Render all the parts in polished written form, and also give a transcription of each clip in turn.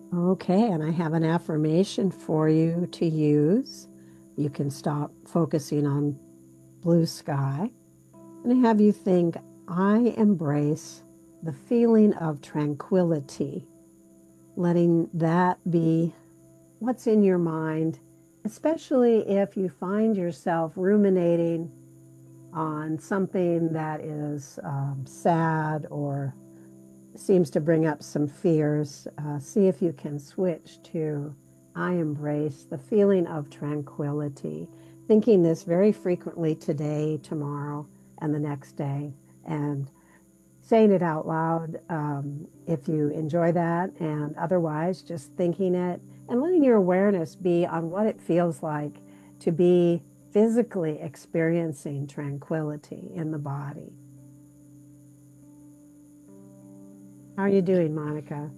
Okay, and I have an affirmation for you to use. You can stop focusing on blue sky and have you think, I embrace the feeling of tranquility, letting that be what's in your mind, especially if you find yourself ruminating on something that is sad or seems to bring up some fears. See if you can switch to I embrace the feeling of tranquility, thinking this very frequently today, tomorrow, and the next day, and saying it out loud if you enjoy that, and otherwise just thinking it and letting your awareness be on what it feels like to be physically experiencing tranquility in the body. How are you doing, Monica?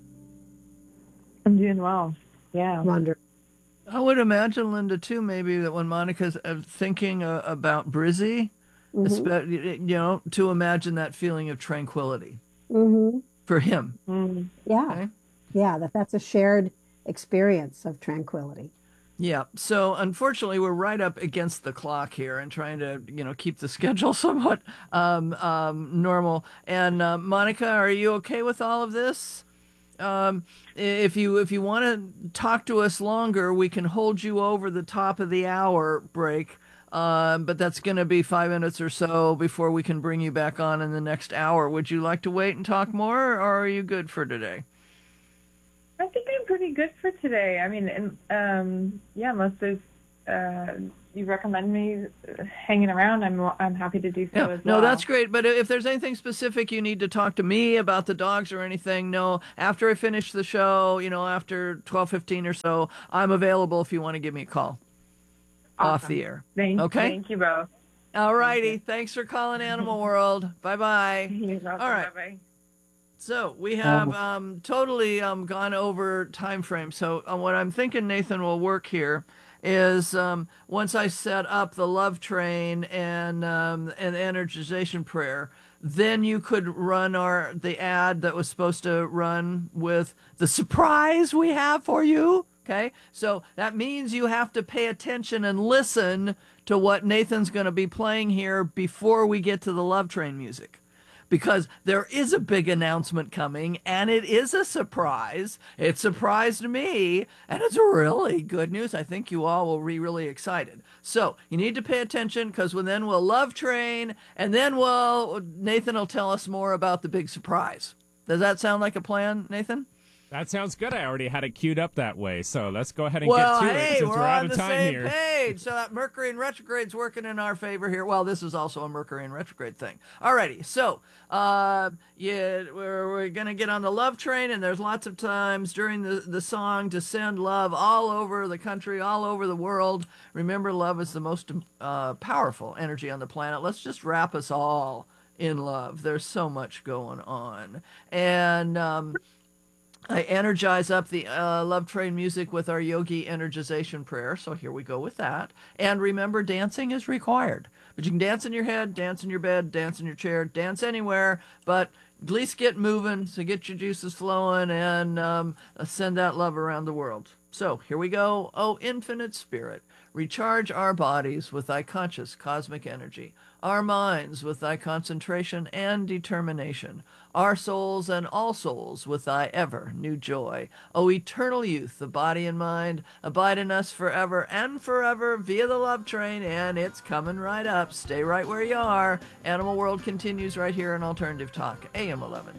I'm doing well. Yeah. Wonderful. I would imagine, Linda, too, maybe that when Monica's thinking about Brizzy, Hmm. to imagine that feeling of tranquility Hmm. for him. Mm. Yeah. Okay. Yeah, that's a shared experience of tranquility. Yeah. So unfortunately, we're right up against the clock here and trying to, keep the schedule somewhat normal. And Monica, are you okay with all of this? If you want to talk to us longer, we can hold you over the top of the hour break. But that's going to be 5 minutes or so before we can bring you back on in the next hour. Would you like to wait and talk more, or are you good for today? I think I'm pretty good for today. I mean, yeah, unless there's, you recommend me hanging around, I'm happy to do Yeah, so as no, that's well. great. But if there's anything specific you need to talk to me about the dogs or anything, no, after I finish the show, after 12:15 or so, I'm available if you want to give me a call off the Awesome. air. Thank, Okay? thank you both. All Thank righty. you. Thanks for calling Animal World. Bye bye. You're All welcome. right. Bye bye. So we have Oh, totally gone over time frame. So what I'm thinking, Nathan, will work here is once I set up the love train and energization prayer, then you could run the ad that was supposed to run with the surprise we have for you. Okay, so that means you have to pay attention and listen to what Nathan's going to be playing here before we get to the love train music, because there is a big announcement coming and it is a surprise. It surprised me and it's really good news. I think you all will be really excited. So you need to pay attention because then we'll love train and then Nathan will tell us more about the big surprise. Does that sound like a plan, Nathan? That sounds good. I already had it queued up that way. So let's go ahead and get Well, to it hey, since we're we're out on of the time same here. page. So that Mercury in retrograde's working in our favor here. Well, this is also a Mercury in retrograde thing. Alrighty, so yeah, we're gonna get on the love train, and there's lots of times during the song to send love all over the country, all over the world. Remember, love is the most powerful energy on the planet. Let's just wrap us all in love. There's so much going on, and I energize up the love train music with our yogi energization prayer. So here we go with that. And remember, dancing is required. But you can dance in your head, dance in your bed, dance in your chair, dance anywhere, but at least get moving, so get your juices flowing and send that love around the world. So here we go. Oh, infinite spirit, recharge our bodies with thy conscious cosmic energy, our minds with thy concentration and determination, our souls and all souls with thy ever new joy. O eternal youth, the body and mind, abide in us forever and forever via the love train, and it's coming right up. Stay right where you are. Animal World continues right here on Alternative Talk, AM 11.